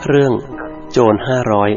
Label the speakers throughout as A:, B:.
A: เรื่องโจร500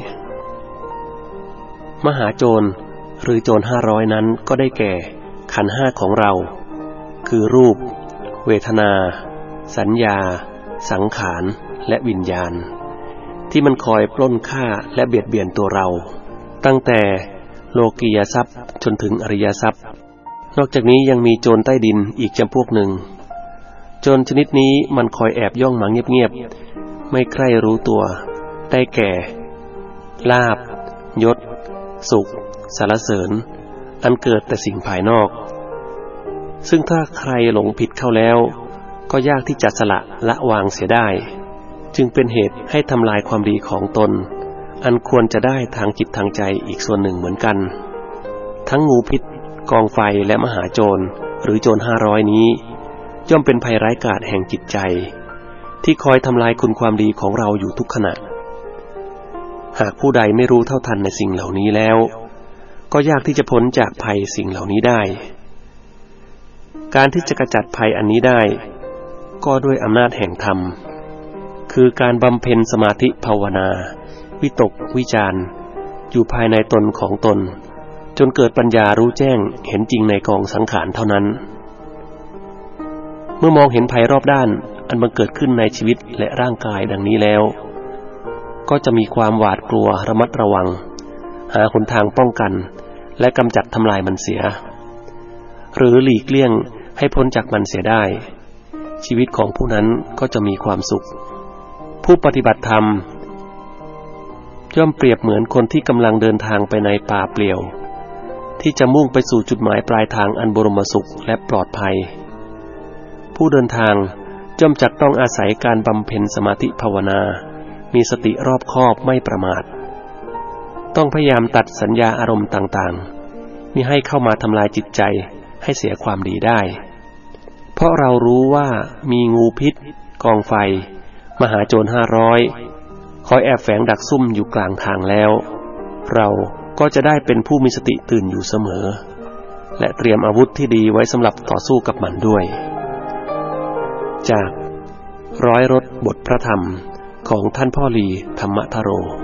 A: มหาโจรหรือโจร500นั้นก็ได้แก่ขันธ์5ของเราคือรูปเวทนาสัญญาสังขารและวิญญาณที่มันคอยปล้นฆ่าและเบียดเบียนตัวเราตั้งแต่โลกียทรัพย์จนถึงอริยทรัพย์นอกจากนี้ยังมีโจรใต้ดินอีกจำพวกหนึ่งโจรชนิดนี้มันคอยแอบย่องมาเงียบๆไม่ใคร่รู้ตัวได้แก่ลาภยศสุขสรรเสริญอันเกิดแต่สิ่งภายนอกซึ่งถ้าใครหลงผิดเข้าแล้วก็ยากที่จะสละละวางเสียได้จึงเป็นเหตุให้ทำลายความดีของตนอันควรจะได้ทางจิตทางใจอีกส่วนหนึ่งเหมือนกันทั้งงูพิษกองไฟและมหาโจรหรือโจร500นี้ย่อมเป็นภัยร้ายกาจแห่งจิตใจที่คอยทำลายคุณความดีของเราอยู่ทุกขณะหากผู้ใดไม่รู้เท่าทันในสิ่งเหล่านี้แล้วก็ยากที่จะพ้นจากภัยสิ่งเหล่านี้ได้การที่จะกระจัดภัยอันนี้ได้ก็ด้วยอำนาจแห่งธรรมคือการบำเพ็ญสมาธิภาวนาวิตกวิจารอยู่ภายในตนของตนจนเกิดปัญญารู้แจ้งเห็นจริงในกองสังขารเท่านั้นเมื่อมองเห็นภัยรอบด้านอันบังเกิดขึ้นในชีวิตและร่างกายดังนี้แล้วก็จะมีความหวาดกลัวระมัดระวังหาหนทางป้องกันและกำจัดทำลายมันเสียหรือหลีกเลี่ยงให้พ้นจากมันเสียได้ชีวิตของผู้นั้นก็จะมีความสุขผู้ปฏิบัติธรรมย่อมเปรียบเหมือนคนที่กำลังเดินทางไปในป่าเปลี่ยวที่จะมุ่งไปสู่จุดหมายปลายทางอันบรมสุขและปลอดภัยผู้เดินทางย่อมจักต้องอาศัยการบำเพ็ญสมาธิภาวนามีสติรอบคอบไม่ประมาทต้องพยายามตัดสัญญาอารมณ์ต่างๆมิให้เข้ามาทำลายจิตใจให้เสียความดีได้เพราะเรารู้ว่ามีงูพิษกองไฟมหาโจร500คอยแอบแฝงดักซุ่มอยู่กลางทางแล้วเราก็จะได้เป็นผู้มีสติตื่นอยู่เสมอและเตรียมอาวุธที่ดีไว้สำหรับต่อสู้กับมันด้วยจากร้อยรถบทพระธรรมของท่านพ่อลีธรรมทโร